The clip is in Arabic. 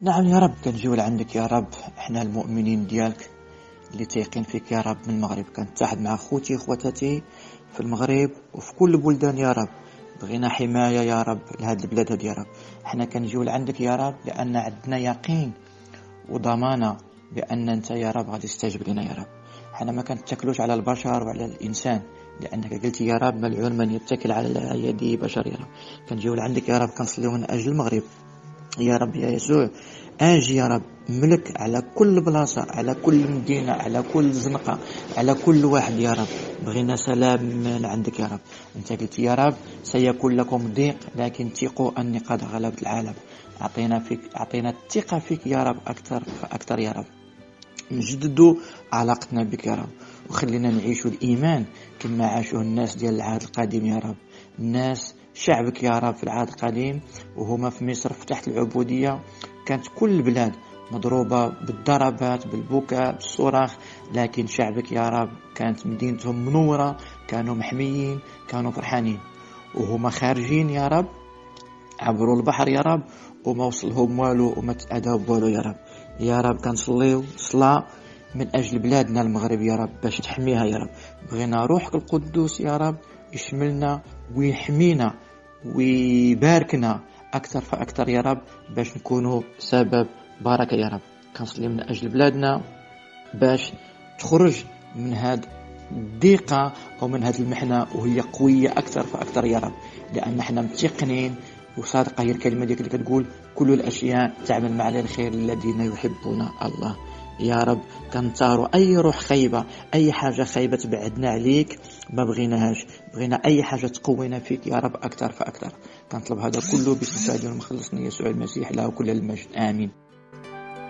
نعم يا رب، كنجيو لعندك يا رب. احنا المؤمنين ديالك اللي تيقين فيك يا رب من المغرب، كنتحد مع خوتي خواتاتي في المغرب وفي كل البلدان يا رب. بغينا حماية يا رب لهاد البلاد هاد يا رب. احنا كنجيو لعندك يا رب لأن عندنا يقين وضمانة بأن أنت يا رب غادي تستجب لنا يا رب. احنا ما كنتكلوش على البشر وعلى الإنسان، لأنك قلت يا رب ملعون من يتكل على يد بشر يا رب. كنجيو لعندك يا رب، كنصليو من أجل المغرب يا رب يا يسوع. اجي يا رب ملك على كل بلاصة، على كل مدينة، على كل زنقة، على كل واحد يا رب. بغينا سلام من عندك يا رب. انت قلت يا رب سيكون لكم ضيق لكن ثقوا اني قد غلبت العالم. اعطينا الثقة فيك يا رب اكثر فاكثر يا رب. نجددوا علاقتنا بك يا رب، وخلينا نعيشوا الإيمان كما عاشوه الناس ديال العهد القديم يا رب. الناس شعبك يا رب في العهد القديم وهما في مصر في تحت العبودية، كانت كل البلاد مضروبة بالضربات بالبكاء بالصراخ، لكن شعبك يا رب كانت مدينتهم منورة، كانوا محميين، كانوا فرحانين. وهما خارجين يا رب عبروا البحر يا رب وما وصلهم والو وما تأذوا بوالو يا رب. يا رب كنصليو صلاة من أجل بلادنا المغرب يا رب باش تحميها يا رب. بغينا روحك القدوس يا رب يشملنا ويحمينا ويباركنا أكثر فأكثر يا رب، باش نكونوا سبب بركة يا رب. كنصلي من أجل بلادنا باش تخرج من هاد الضيقة أو من هاد المحنة وهي قوية أكثر فأكثر يا رب، لأن احنا متيقنين وصادقة هي الكلمة ديك اللي كتقول كل الأشياء تعمل مع الخير الذين يحبون الله. يا رب كنطاروا أي روح خيبة، أي حاجة خيبة تبعدنا عليك، ما بغيناهاش. بغينا أي حاجة تقوينا فيك يا رب أكثر فأكثر. كنطلب هذا كله باسم سيدنا ومخلصنا يسوع المسيح، له كل المجد، آمين.